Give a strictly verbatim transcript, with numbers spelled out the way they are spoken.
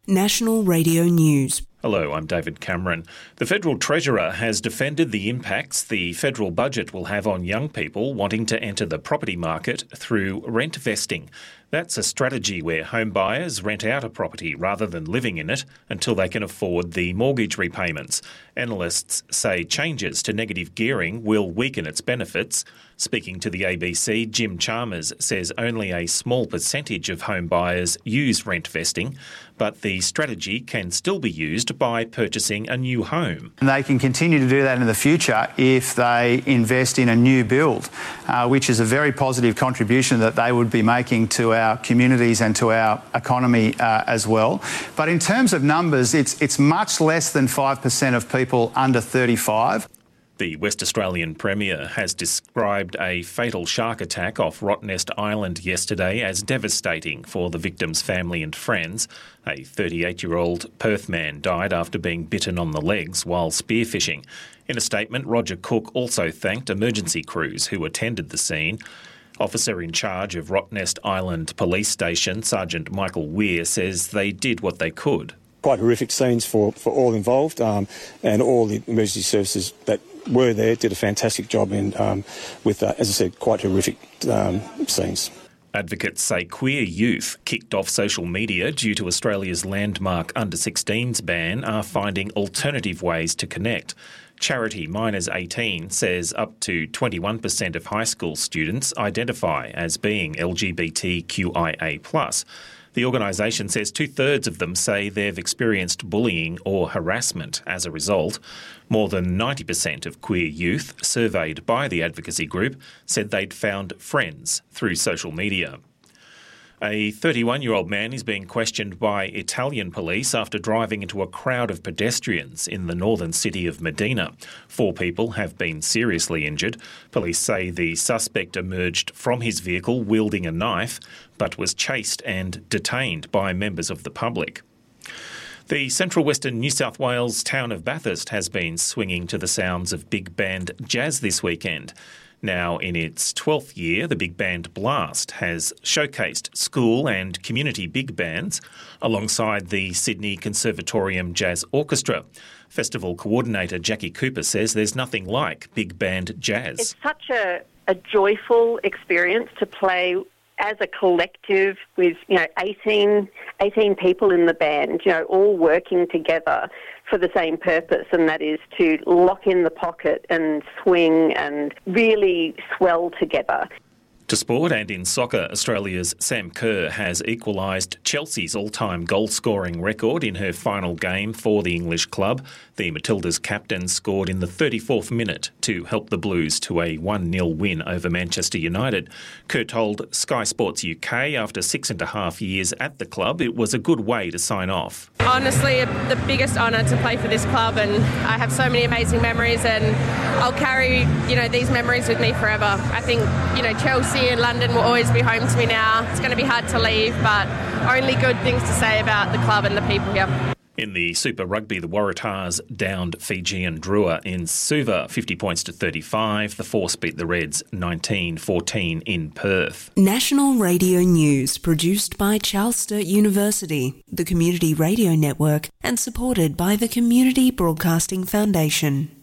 National Radio News. Hello, I'm David Cameron. The Federal Treasurer has defended the impacts the federal budget will have on young people wanting to enter the property market through rent vesting. That's a strategy where home buyers rent out a property rather than living in it until they can afford the mortgage repayments. Analysts say changes to negative gearing will weaken its benefits. Speaking to the A B C, Jim Chalmers says only a small percentage of home buyers use rent vesting, but the strategy can still be used by purchasing a new home. And they can continue to do that in the future if they invest in a new build, uh, which is a very positive contribution that they would be making to our communities and to our economy uh, as well. But in terms of numbers, it's, it's much less than five percent of people under thirty-five. The West Australian Premier has described a fatal shark attack off Rottnest Island yesterday as devastating for the victim's family and friends. A thirty-eight-year-old Perth man died after being bitten on the legs while spearfishing. In a statement, Roger Cook also thanked emergency crews who attended the scene. Officer in charge of Rottnest Island Police Station, Sergeant Michael Weir, says they did what they could. Quite horrific scenes for, for all involved, um, and all the emergency services that were there did a fantastic job in, um, with, uh, as I said, quite horrific um, scenes. Advocates say queer youth kicked off social media due to Australia's landmark under sixteens ban are finding alternative ways to connect. Charity Minors eighteen says up to twenty-one percent of high school students identify as being L G B T Q I A plus. The organisation says two-thirds of them say they've experienced bullying or harassment as a result. More than ninety percent of queer youth surveyed by the advocacy group said they'd found friends through social media. A thirty-one-year-old man is being questioned by Italian police after driving into a crowd of pedestrians in the northern city of Medina. Four people have been seriously injured. Police say the suspect emerged from his vehicle wielding a knife, but was chased and detained by members of the public. The central western New South Wales town of Bathurst has been swinging to the sounds of big band jazz this weekend. Now in its twelfth year, the Big Band Blast has showcased school and community big bands alongside the Sydney Conservatorium Jazz Orchestra. Festival coordinator Jackie Cooper says there's nothing like big band jazz. It's such a, a joyful experience to play as a collective with, you know, eighteen, eighteen people in the band, you know, all working together for the same purpose, and that is to lock in the pocket and swing and really swell together. To sport, and in soccer, Australia's Sam Kerr has equalised Chelsea's all-time goal-scoring record in her final game for the English club. The Matildas captain scored in the thirty-fourth minute to help the Blues to a one nil win over Manchester United. Kerr told Sky Sports U K after six and a half years at the club it was a good way to sign off. Honestly, the biggest honour to play for this club, and I have so many amazing memories, and I'll carry, you know, these memories with me forever. I think, you know, Chelsea and London will always be home to me now. It's going to be hard to leave, but only good things to say about the club and the people here. In the Super Rugby, the Waratahs downed Fijian Drua in Suva fifty points to thirty-five. The Force beat the Reds nineteen fourteen in Perth. National Radio News produced by Charles Sturt University, the Community Radio Network, and supported by the Community Broadcasting Foundation.